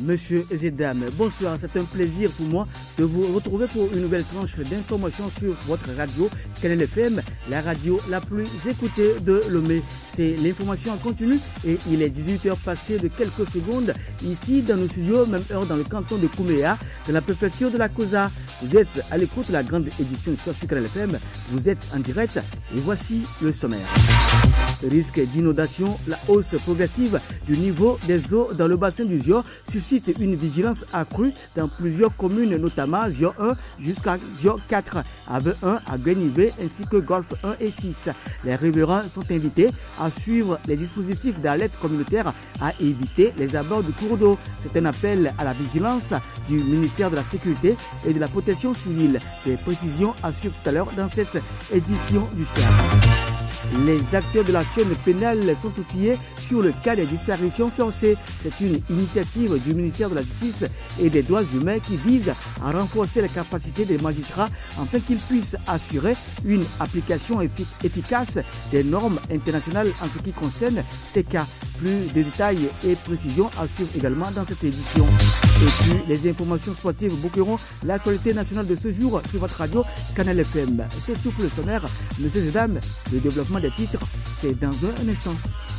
Monsieur et dames, bonsoir, c'est un plaisir pour moi de vous retrouver pour une nouvelle tranche d'informations sur votre radio Canal FM, la radio la plus écoutée de Lomé. C'est l'information en continu et il est 18h passé de quelques secondes ici dans nos studios, même heure dans le canton de Kouméa, dans la préfecture de la Kosa. Vous êtes à l'écoute de la grande édition sur Canal FM, vous êtes en direct et voici le sommaire. Risque d'inondation, la hausse progressive du niveau des eaux dans le bassin du Zior suscite une vigilance accrue dans plusieurs communes, notamment Zior 1 jusqu'à Zior 4, Ave 1 à Guenivé ainsi que Golfe 1 et 6. Les riverains sont invités à suivre les dispositifs d'alerte communautaire à éviter les abords du cours d'eau. C'est un appel à la vigilance du ministère de la Sécurité et de la Protection civile. Des précisions assurent tout à l'heure dans cette édition du soir. Les acteurs de la chaîne pénale sont outillés sur le cas des disparitions forcées. C'est une initiative du ministère de la Justice et des Droits humains qui vise à renforcer les capacités des magistrats afin qu'ils puissent assurer une application efficace des normes internationales en ce qui concerne ces cas. Plus de détails et précisions assurent également dans cette édition. Et puis, les informations sportives boucleront l'actualité nationale de ce jour sur votre radio Canal FM. C'est tout pour le sommaire. Messieurs et dames, le développement des titres, c'est dans un instant.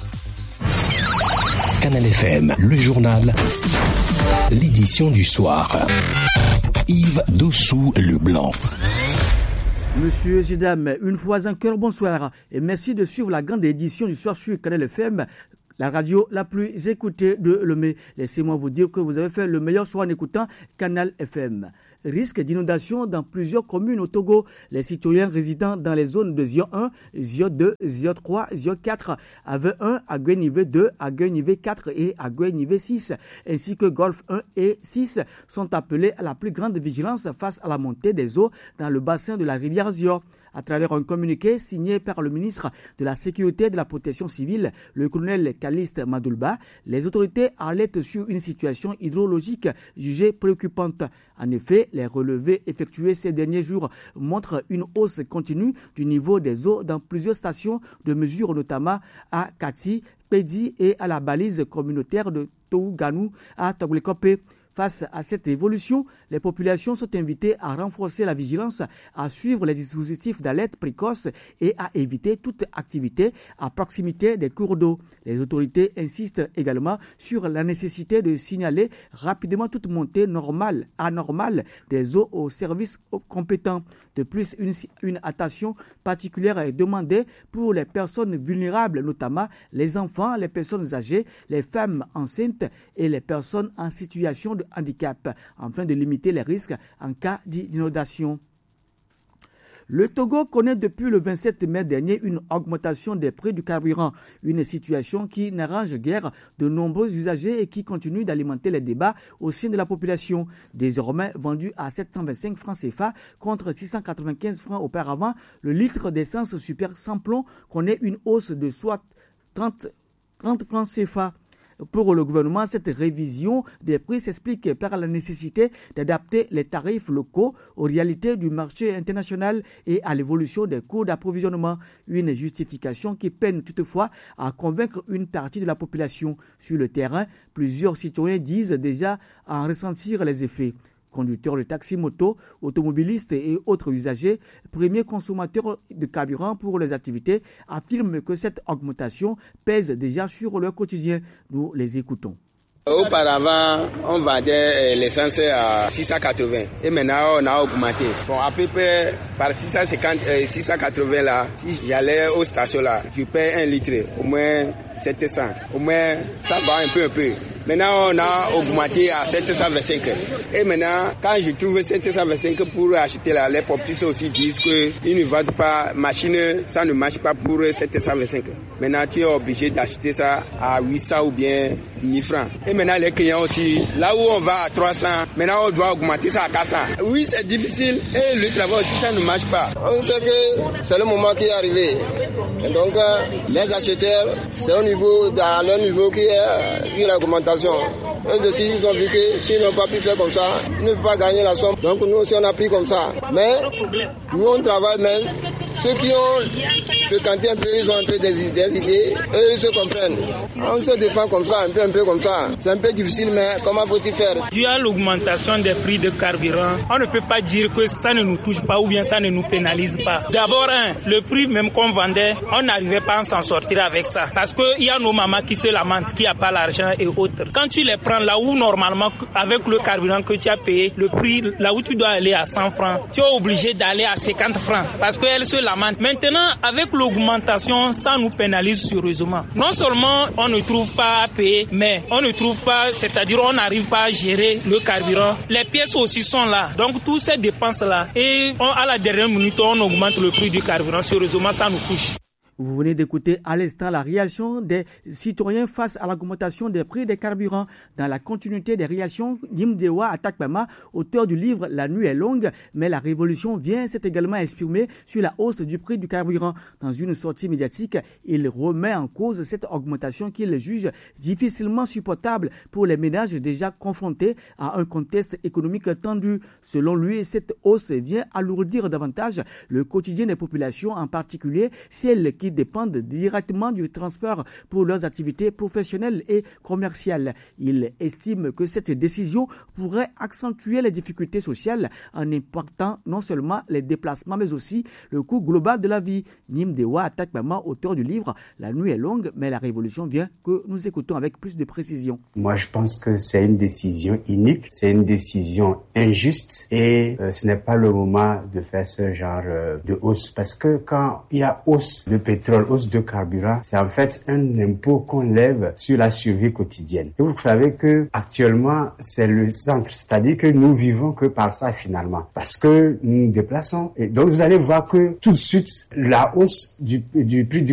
Canal FM, le journal, l'édition du soir. Yves Dossou-Leblanc. Monsieur et dames, une fois encore, bonsoir et merci de suivre la grande édition du soir sur Canal FM, la radio la plus écoutée de Lomé. Laissez-moi vous dire que vous avez fait le meilleur choix en écoutant Canal FM. Risque d'inondation dans plusieurs communes au Togo. Les citoyens résidant dans les zones de Zior 1, Zior 2, Zior 3, Zior 4, Ave 1, à Guenivé 2, à Guenivé 4 et à Guenivé 6, ainsi que Golfe 1 et 6 sont appelés à la plus grande vigilance face à la montée des eaux dans le bassin de la rivière Zior. À travers un communiqué signé par le ministre de la Sécurité et de la Protection civile, le colonel Caliste Madoulba, les autorités alertent sur une situation hydrologique jugée préoccupante. En effet, les relevés effectués ces derniers jours montrent une hausse continue du niveau des eaux dans plusieurs stations de mesure, notamment à Kati, Pedi et à la balise communautaire de Touganou à Toglekope. Face à cette évolution, les populations sont invitées à renforcer la vigilance, à suivre les dispositifs d'alerte précoce et à éviter toute activité à proximité des cours d'eau. Les autorités insistent également sur la nécessité de signaler rapidement toute montée anormale des eaux aux services compétents. De plus, une attention particulière est demandée pour les personnes vulnérables, notamment les enfants, les personnes âgées, les femmes enceintes et les personnes en situation de handicap, afin de limiter les risques en cas d'inondation. Le Togo connaît depuis le 27 mai dernier une augmentation des prix du carburant, une situation qui n'arrange guère de nombreux usagers et qui continue d'alimenter les débats au sein de la population. Désormais vendu à 725 francs CFA contre 695 francs auparavant, le litre d'essence super sans plomb connaît une hausse de soit 30 francs CFA. Pour le gouvernement, cette révision des prix s'explique par la nécessité d'adapter les tarifs locaux aux réalités du marché international et à l'évolution des coûts d'approvisionnement. Une justification qui peine toutefois à convaincre une partie de la population. Sur le terrain, plusieurs citoyens disent déjà en ressentir les effets. Conducteurs de taxi-moto, automobilistes et autres usagers, premiers consommateurs de carburant pour les activités, affirment que cette augmentation pèse déjà sur leur quotidien. Nous les écoutons. Auparavant, on vendait l'essence à 680 et maintenant on a augmenté. Bon, à peu près par 680 là, si j'allais aux stations là, je paie 1 litre, au moins 700. Au moins, ça va un peu. Maintenant, on a augmenté à 725. Et maintenant, quand je trouve 725 pour acheter là, les propriétaires aussi disent qu'ils ne vendent pas machine, ça ne marche pas pour 725. Maintenant, tu es obligé d'acheter ça à 800 ou bien 1000 francs. Et maintenant, les clients aussi, là où on va à 300, maintenant on doit augmenter ça à 400. Oui, c'est difficile et le travail aussi, ça ne marche pas. On sait que c'est le moment qui est arrivé. Et donc, les acheteurs, c'est au niveau, dans leur niveau qui est vu l'augmentation. Eux aussi, ils ont vu que s'ils n'ont pas pu faire comme ça, ils ne peuvent pas gagner la somme. Donc nous aussi, on a pris comme ça. Mais nous, on travaille même. Ceux qui ont fréquenté un peu, ils ont un peu des idées, eux, ils se comprennent. On se défend comme ça, un peu comme ça. C'est un peu difficile, mais comment faut-il faire? Dû à l'augmentation des prix de carburant, on ne peut pas dire que ça ne nous touche pas ou bien ça ne nous pénalise pas. D'abord, le prix même qu'on vendait, on n'arrivait pas à s'en sortir avec ça. Parce qu'il y a nos mamans qui se lamentent, qui n'ont pas l'argent et autres. Quand tu les prends là où normalement, avec le carburant que tu as payé, le prix, là où tu dois aller à 100 francs, tu es obligé d'aller à 50 francs. Parce qu'elles se lamentent. Maintenant, avec l'augmentation, ça nous pénalise sérieusement. Non seulement on ne trouve pas à payer, mais on ne trouve pas, c'est-à-dire on n'arrive pas à gérer le carburant. Les pièces aussi sont là. Donc, toutes ces dépenses-là. Et à la dernière minute, on augmente le prix du carburant. Sérieusement, ça nous touche. Vous venez d'écouter à l'instant la réaction des citoyens face à l'augmentation des prix des carburants. Dans la continuité des réactions, Nimdewa Atakpama, auteur du livre La nuit est longue, mais la révolution vient, s'est également exprimé sur la hausse du prix du carburant. Dans une sortie médiatique, il remet en cause cette augmentation qu'il juge difficilement supportable pour les ménages déjà confrontés à un contexte économique tendu. Selon lui, cette hausse vient alourdir davantage le quotidien des populations, en particulier celles qui dépendent directement du transport pour leurs activités professionnelles et commerciales. Il estime que cette décision pourrait accentuer les difficultés sociales en impactant non seulement les déplacements mais aussi le coût global de la vie. Nimdewa Atakpama, auteur du livre La nuit est longue mais la révolution vient, que nous écoutons avec plus de précision. Moi, je pense que c'est une décision inique, c'est une décision injuste et ce n'est pas le moment de faire ce genre de hausse, parce que quand il y a hausse de pétrole, hausse de carburant, c'est en fait un impôt qu'on lève sur la survie quotidienne. Et vous savez que actuellement, c'est le centre, c'est-à-dire que nous vivons que par ça finalement, parce que nous nous déplaçons. Et donc vous allez voir que tout de suite, la hausse du prix du